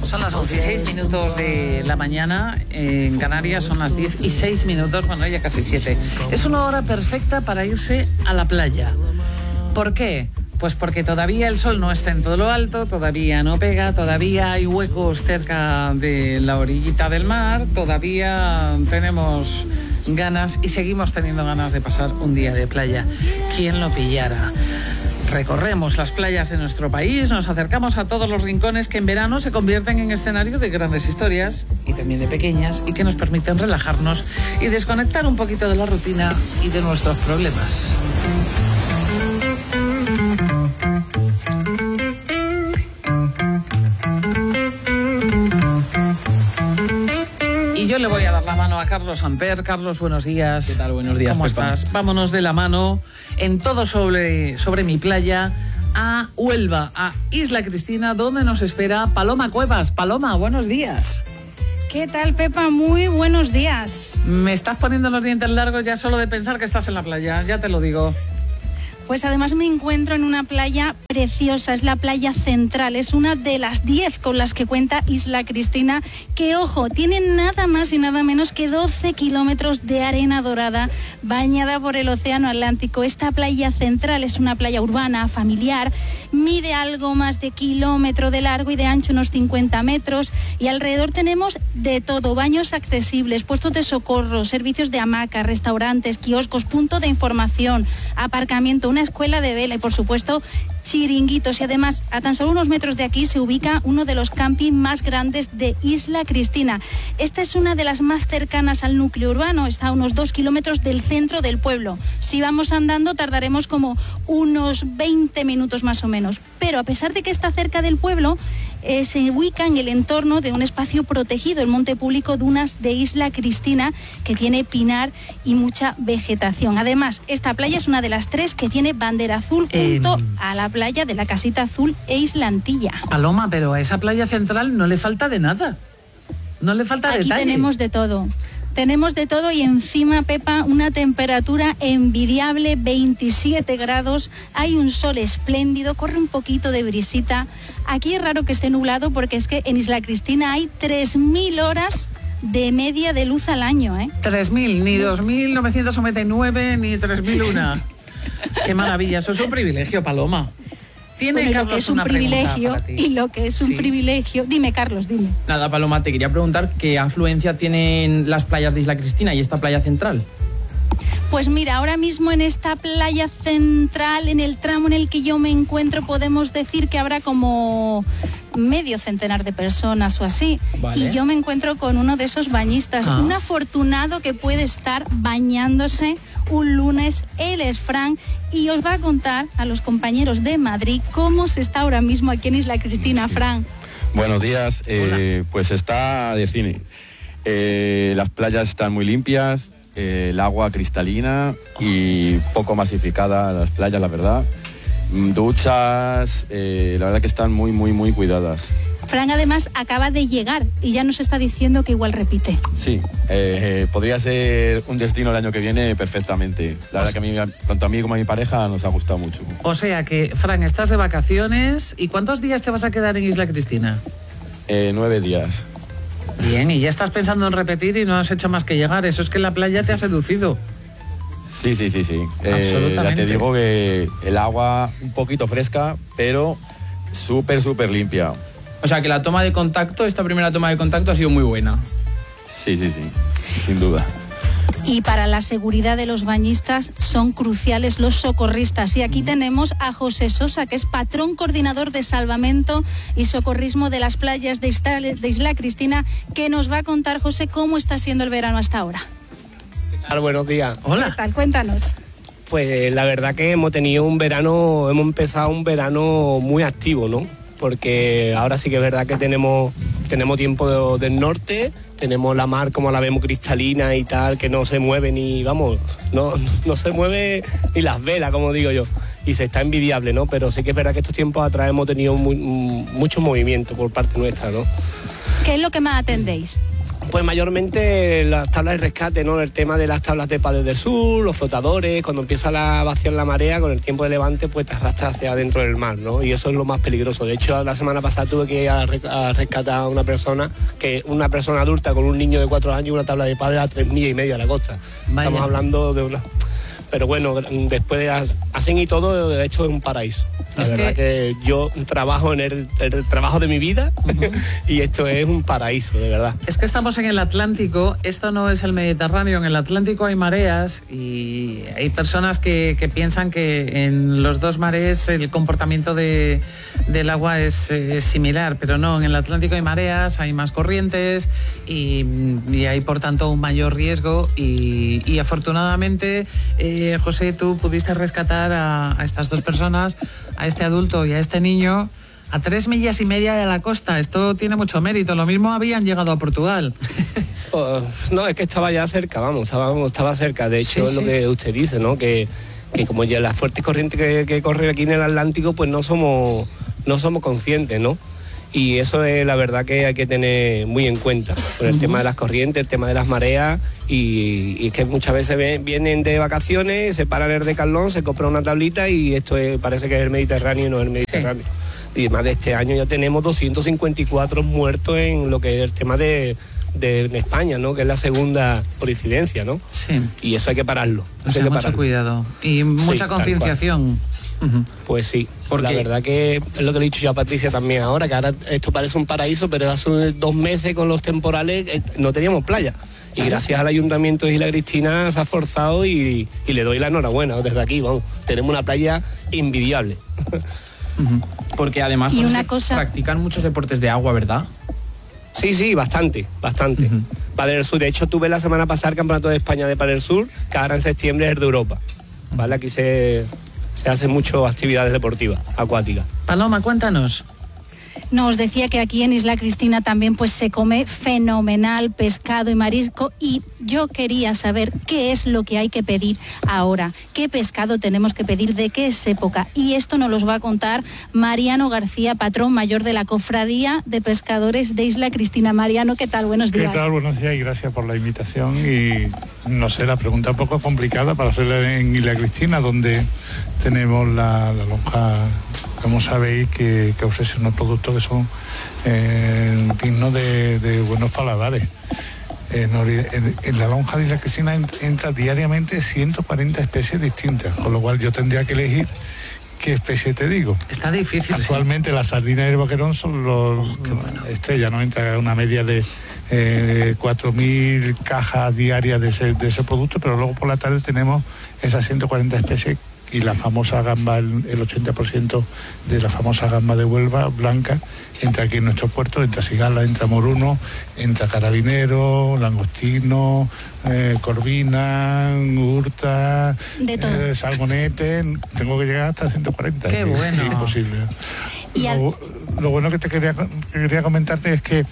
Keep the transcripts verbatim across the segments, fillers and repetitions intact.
Son las once y seis minutos de la mañana, en Canarias son las diez y seis minutos, bueno, ya casi siete. Es una hora perfecta para irse a la playa. ¿Por qué? Pues porque todavía el sol no está en todo lo alto, todavía no pega, todavía hay huecos cerca de la orillita del mar, todavía tenemos ganas y seguimos teniendo ganas de pasar un día de playa. ¿Quién lo pillara? Recorremos las playas de nuestro país, nos acercamos a todos los rincones que en verano se convierten en escenario de grandes historias y también de pequeñas y que nos permiten relajarnos y desconectar un poquito de la rutina y de nuestros problemas. Y yo le voy a dar la mano a Carlos Samper. Carlos, buenos días. ¿Qué tal? Buenos días. ¿Cómo pues, estás? Vamos. Vámonos de la mano en todo sobre, sobre mi playa a Huelva, a Isla Cristina, donde nos espera Paloma Cuevas. Paloma, buenos días. ¿Qué tal, Pepa? Muy buenos días. Me estás poniendo los dientes largos ya solo de pensar que estás en la playa, ya te lo digo. Pues además me encuentro en una playa preciosa, es la playa central, es una de las diez con las que cuenta Isla Cristina, que ojo, tiene nada más y nada menos que doce kilómetros de arena dorada bañada por el océano Atlántico. Esta playa central es una playa urbana, familiar, mide algo más de kilómetro de largo y de ancho, unos cincuenta metros, y alrededor tenemos de todo, baños accesibles, puestos de socorro, servicios de hamaca, restaurantes, kioscos, punto de información, aparcamiento, una escuela de vela y, por supuesto, chiringuitos. Y además, a tan solo unos metros de aquí se ubica uno de los campings más grandes de Isla Cristina. Esta es una de las más cercanas al núcleo urbano, está a unos dos kilómetros del centro del pueblo. Si vamos andando tardaremos como unos veinte minutos más o menos. Pero a pesar de que está cerca del pueblo, eh, se ubica en el entorno de un espacio protegido, el Monte Público Dunas de Isla Cristina, que tiene pinar y mucha vegetación. Además, esta playa es una de las tres que tiene bandera azul junto eh... a la playa de la Casita Azul e Isla Antilla. Paloma, pero a esa playa central no le falta de nada. No le falta Aquí detalle. Aquí tenemos de todo. Tenemos de todo y encima, Pepa, una temperatura envidiable, veintisiete grados, hay un sol espléndido, corre un poquito de brisita. Aquí es raro que esté nublado porque es que en Isla Cristina hay tres mil horas de media de luz al año, ¿eh? tres mil, ni dos mil novecientos noventa y nueve, ni tres mil uno. Qué maravilla, eso es un privilegio, Paloma. Tiene bueno, Carlos lo que es un una privilegio y lo que es un sí. privilegio. Dime, Carlos, dime. Nada, Paloma, te quería preguntar qué afluencia tienen las playas de Isla Cristina y esta playa central. Pues mira, ahora mismo en esta playa central, en el tramo en el que yo me encuentro, podemos decir que habrá como medio centenar de personas o así. Vale. Y yo me encuentro con uno de esos bañistas, ah. un afortunado que puede estar bañándose un lunes. Él es Fran y os va a contar a los compañeros de Madrid cómo se está ahora mismo aquí en Isla Cristina. Sí. Fran. Buenos días, eh, pues está de cine. Eh, las playas están muy limpias, eh, el agua cristalina y poco masificada las playas, la verdad. Duchas, eh, la verdad que están muy, muy, muy cuidadas. Fran además acaba de llegar y ya nos está diciendo que igual repite. Sí, eh, podría ser un destino el año que viene perfectamente. La verdad que a mí, tanto a mí como a mi pareja nos ha gustado mucho. O sea que, Fran, estás de vacaciones. ¿Y cuántos días te vas a quedar en Isla Cristina? Eh, nueve días. Bien, y ya estás pensando en repetir y no has hecho más que llegar. Eso es que la playa te ha seducido. Sí, sí, sí, sí. Absolutamente. Eh, ya te digo que el agua un poquito fresca, pero súper, súper limpia. O sea que la toma de contacto, esta primera toma de contacto ha sido muy buena. Sí, sí, sí, sin duda. Y para la seguridad de los bañistas son cruciales los socorristas. Y aquí tenemos a José Sosa, que es patrón coordinador de salvamento y socorrismo de las playas de Isla, de Isla Cristina, que nos va a contar, José, cómo está siendo el verano hasta ahora. ¿Qué tal? Buenos días. Hola. ¿Qué tal? Cuéntanos. Pues la verdad que hemos tenido un verano, hemos empezado un verano muy activo, ¿no? Porque ahora sí que es verdad que tenemos, tenemos tiempo de, del norte, tenemos la mar como la vemos cristalina y tal, que no se mueve ni, vamos, no, no se mueve ni las velas, como digo yo, y se está envidiable, ¿no? Pero sí que es verdad que estos tiempos atrás hemos tenido muy, mucho movimiento por parte nuestra, ¿no? ¿Qué es lo que más atendéis? Pues mayormente las tablas de rescate, ¿no? El tema de las tablas de Padres del Sur, los flotadores, cuando empieza la vaciar la marea, con el tiempo de levante, pues te arrastras hacia adentro del mar, ¿no? Y eso es lo más peligroso. De hecho, la semana pasada tuve que ir a, re a rescatar a una persona, que una persona adulta con un niño de cuatro años y una tabla de padres a tres millas y media a la costa. Vaya. Estamos hablando de una... Pero bueno, después de hacen y todo, de hecho es un paraíso. La es verdad que... que yo trabajo en el, el trabajo de mi vida uh-huh. y esto es un paraíso, de verdad. Es que estamos en el Atlántico, esto no es el Mediterráneo, en el Atlántico hay mareas y hay personas que, que piensan que en los dos mares el comportamiento de, del agua es, es similar, pero no, en el Atlántico hay mareas, hay más corrientes y, y hay por tanto un mayor riesgo y, y afortunadamente... Eh, Eh, José, tú pudiste rescatar a, a estas dos personas, a este adulto y a este niño, a tres millas y media de la costa. Esto tiene mucho mérito. Lo mismo habían llegado a Portugal. Oh, no, es que estaba ya cerca, vamos, estaba, estaba cerca. De hecho, sí, es lo sí. que usted dice, ¿no? Que, que como ya las fuertes corrientes que, que corren aquí en el Atlántico, pues no somos, no somos conscientes, ¿no? Y eso es la verdad que hay que tener muy en cuenta, con el uh-huh. tema de las corrientes, el tema de las mareas, y, y es que muchas veces ven, vienen de vacaciones, se paran en el Decathlon, se compran una tablita y esto es, parece que es el Mediterráneo y no es el Mediterráneo. Sí. Y además de este año ya tenemos doscientos cincuenta y cuatro muertos en lo que es el tema de, de en España, ¿no? Que es la segunda por incidencia, ¿no? Sí. Y eso hay que pararlo. O sea, hay que mucho pararlo. cuidado y mucha sí, concienciación. Uh-huh. Pues sí, porque la verdad que es lo que le he dicho yo a Patricia también ahora, que ahora esto parece un paraíso, pero hace dos meses con los temporales eh, no teníamos playa. Y gracias al Ayuntamiento de Isla Cristina se ha forzado y, y le doy la enhorabuena desde aquí, vamos. Tenemos una playa envidiable. Uh-huh. Porque además y una se cosa... practican muchos deportes de agua, ¿verdad? Sí, sí, bastante, bastante. Uh-huh. Padre del Sur, de hecho tuve la semana pasada el Campeonato de España de Padre del Sur, que ahora en septiembre es el de Europa. ¿Vale? Aquí se... se hacen muchas actividades deportivas, acuáticas. Paloma, cuéntanos. No, os decía que aquí en Isla Cristina también pues se come fenomenal pescado y marisco y yo quería saber qué es lo que hay que pedir ahora, qué pescado tenemos que pedir, de qué es época, y esto nos los va a contar Mariano García, patrón mayor de la Cofradía de Pescadores de Isla Cristina. Mariano, ¿qué tal? Buenos días. ¿Qué tal? Buenos días y gracias por la invitación. Y no sé, la pregunta un poco complicada para hacerla en Isla Cristina, donde tenemos la, la lonja, como sabéis, que, que ofrece unos productos que son eh, dignos de, de buenos paladares. En, en, en la lonja de Isla Cristina entra diariamente ciento cuarenta especies distintas, con lo cual yo tendría que elegir qué especie te digo. Está difícil. Actualmente sí. Las sardinas y el boquerón son los oh, bueno. estrellas, ¿no? Entra una media de eh, cuatro mil cajas diarias de ese, de ese producto, pero luego por la tarde tenemos esas ciento cuarenta especies y la famosa gamba, el, el ochenta por ciento de la famosa gamba de Huelva, blanca, entra aquí en nuestro puerto, entra cigala, entra moruno, entra carabinero, langostino, eh, corvina, urta, eh, salmonete, tengo que llegar hasta ciento cuarenta. ¡Qué bueno! Es imposible. Lo, al... lo bueno que te quería, que quería comentarte es que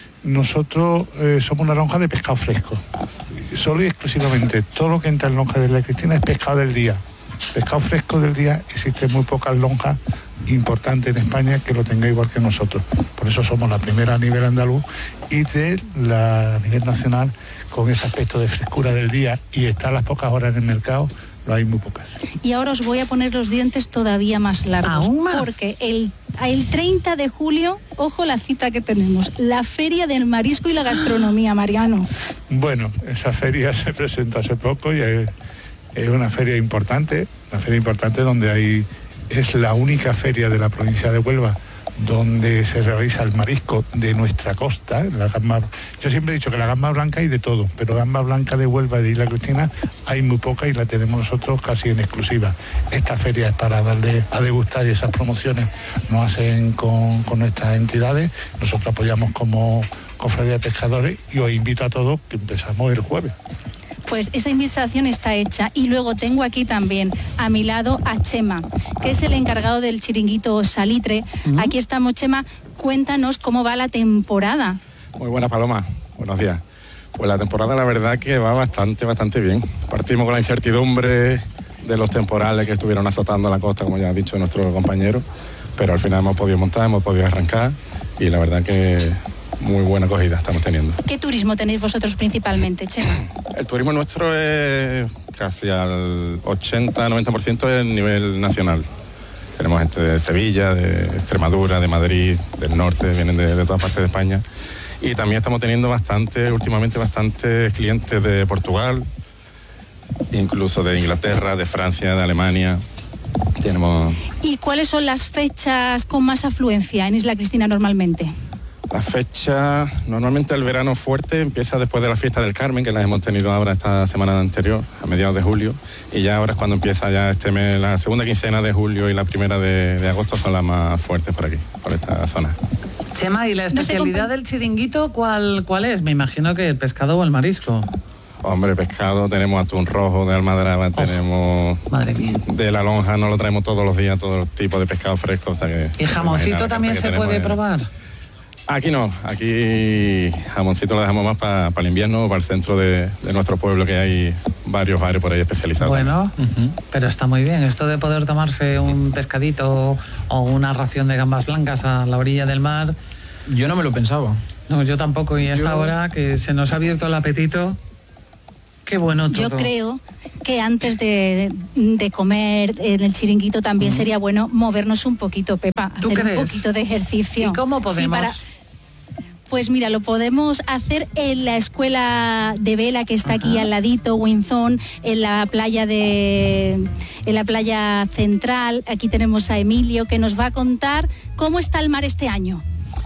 nosotros eh, somos una lonja de pescado fresco. Solo y exclusivamente, todo lo que entra en lonja de Isla Cristina es pescado del día. Pescado fresco del día, existen muy pocas lonjas importantes en España que lo tenga igual que nosotros. Por eso somos la primera a nivel andaluz y de la, a nivel nacional con ese aspecto de frescura del día, y estar las pocas horas en el mercado, lo hay muy pocas. Y ahora os voy a poner los dientes todavía más largos. ¿Aún más? Porque el, el treinta de julio, ojo la cita que tenemos, la Feria del Marisco y la Gastronomía, Mariano. Bueno, esa feria se presentó hace poco y es, es una feria importante, una feria importante donde hay, es la única feria de la provincia de Huelva donde se realiza el marisco de nuestra costa, la gamba. Yo siempre he dicho que la gamba blanca hay de todo, pero gamba blanca de Huelva y de Isla Cristina hay muy poca y la tenemos nosotros casi en exclusiva. Esta feria es para darle a degustar, y esas promociones nos hacen con, con nuestras entidades. Nosotros apoyamos como Cofradía de Pescadores y os invito a todos que empezamos el jueves. Pues esa invitación está hecha. Y luego tengo aquí también a mi lado a Chema, que es el encargado del chiringuito Salitre. Uh-huh. Aquí estamos, Chema. Cuéntanos cómo va la temporada. Muy buena, Paloma. Buenos días. Pues la temporada, la verdad, que va bastante, bastante bien. Partimos con la incertidumbre de los temporales que estuvieron azotando la costa, como ya ha dicho nuestro compañero, pero al final hemos podido montar, hemos podido arrancar y la verdad que muy buena acogida estamos teniendo. ¿Qué turismo tenéis vosotros principalmente, Chema? El turismo nuestro es casi al ochenta noventa por ciento es nivel nacional. Tenemos gente de Sevilla, de Extremadura, de Madrid, del norte, vienen de, de todas partes de España. Y también estamos teniendo bastante, últimamente bastantes clientes de Portugal, incluso de Inglaterra, de Francia, de Alemania. Tenemos... ¿Y cuáles son las fechas con más afluencia en Isla Cristina normalmente? La fecha, normalmente el verano fuerte empieza después de la fiesta del Carmen, que las hemos tenido ahora esta semana anterior, a mediados de julio, y ya ahora es cuando empieza ya este mes, la segunda quincena de julio y la primera de, de agosto son las más fuertes por aquí, por esta zona. Chema, ¿y la especialidad no del chiringuito cuál, cuál es? Me imagino que el pescado o el marisco. Hombre, pescado, tenemos atún rojo de almadraba, oh, tenemos... Madre mía. De la lonja, no lo traemos todos los días, todo tipo de pescado fresco. O sea que, ¿y jamoncito también se puede probar? Aquí no, aquí jamoncito lo dejamos más para pa el invierno, para el centro de, de nuestro pueblo, que hay varios bares por ahí especializados. Bueno, uh-huh. Pero está muy bien esto de poder tomarse un pescadito o una ración de gambas blancas a la orilla del mar. Yo no me lo pensaba. No, yo tampoco, y hasta yo... ahora que se nos ha abierto el apetito, qué bueno todo. Yo creo que antes de, de comer en el chiringuito también uh-huh. sería bueno movernos un poquito, Pepa, ¿Tú hacer crees? un poquito de ejercicio. ¿Y cómo podemos? Sí, para... Pues mira, lo podemos hacer en la escuela de vela que está Ajá. aquí al ladito, Winzón, en la playa de, en la playa central. Aquí tenemos a Emilio, que nos va a contar cómo está el mar este año.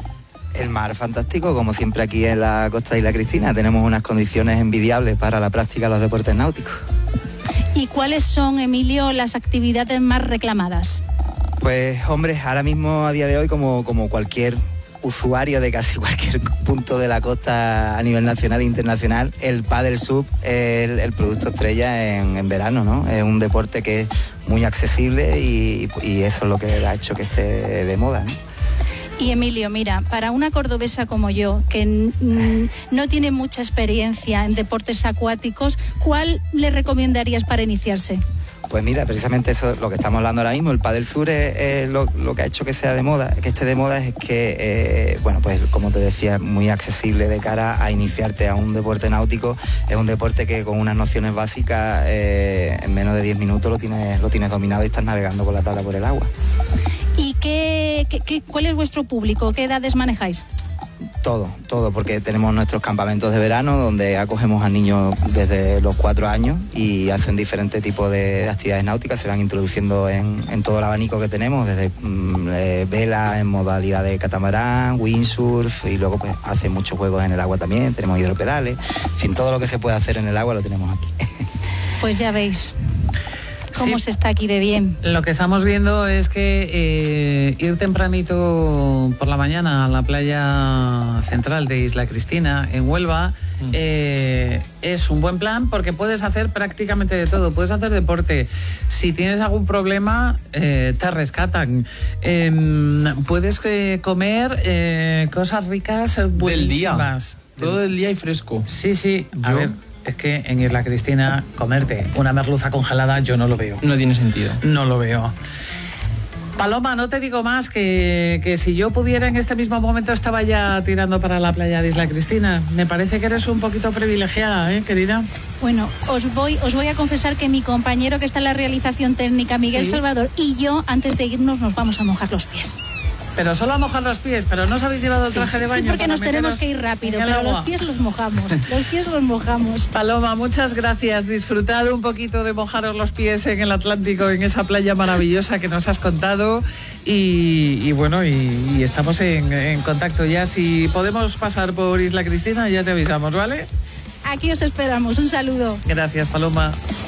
El mar fantástico, como siempre aquí en la costa de Isla Cristina. Tenemos unas condiciones envidiables para la práctica de los deportes náuticos. ¿Y cuáles son, Emilio, las actividades más reclamadas? Pues, hombre, ahora mismo, a día de hoy, como, como cualquier usuario de casi cualquier punto de la costa a nivel nacional e internacional, el pádel sub es el, el producto estrella en, en verano, ¿no? Es un deporte que es muy accesible y, y eso es lo que ha hecho que esté de moda, ¿no? Y Emilio, mira, para una cordobesa como yo, que n- no tiene mucha experiencia en deportes acuáticos, ¿cuál le recomendarías para iniciarse? Pues mira, precisamente eso es lo que estamos hablando ahora mismo. El pádel sur es, es lo, lo que ha hecho que sea de moda, que esté de moda es que, eh, bueno, pues como te decía, es muy accesible de cara a iniciarte a un deporte náutico. Es un deporte que con unas nociones básicas, eh, en menos de diez minutos lo tienes, lo tienes dominado y estás navegando con la tabla por el agua. ¿Y qué, qué, qué, cuál es vuestro público? ¿Qué edades manejáis? Todo, todo, porque tenemos nuestros campamentos de verano donde acogemos a niños desde los cuatro años y hacen diferentes tipos de actividades náuticas, se van introduciendo en, en todo el abanico que tenemos, desde mm, eh, vela en modalidad de catamarán, windsurf, y luego pues hacen muchos juegos en el agua también, tenemos hidropedales, en fin, todo lo que se puede hacer en el agua lo tenemos aquí. Pues ya veis cómo sí, se está aquí de bien. Lo que estamos viendo es que eh, ir tempranito por la mañana a la playa central de Isla Cristina, en Huelva, mm. eh, es un buen plan porque puedes hacer prácticamente de todo. Puedes hacer deporte. Si tienes algún problema, eh, te rescatan. Eh, puedes eh, comer eh, cosas ricas buenísimas. Del día. Todo el día y fresco. Sí, sí. A Yo... ver... Es que en Isla Cristina comerte una merluza congelada yo no lo veo. No tiene sentido. No lo veo. Paloma, no te digo más que, que si yo pudiera en este mismo momento estaba ya tirando para la playa de Isla Cristina. Me parece que eres un poquito privilegiada, ¿eh, querida? Bueno, os voy, os voy a confesar que mi compañero que está en la realización técnica, Miguel ¿Sí? Salvador, y yo, antes de irnos, nos vamos a mojar los pies. Pero solo a mojar los pies, pero no os habéis llevado el traje sí, de baño. Sí, porque nos tenemos que ir rápido, pero agua. Los pies los mojamos, los pies los mojamos. Paloma, muchas gracias. Disfrutad un poquito de mojaros los pies en el Atlántico, en esa playa maravillosa que nos has contado. Y, y bueno, y, y estamos en, en contacto ya. Si podemos pasar por Isla Cristina, ya te avisamos, ¿vale? Aquí os esperamos. Un saludo. Gracias, Paloma.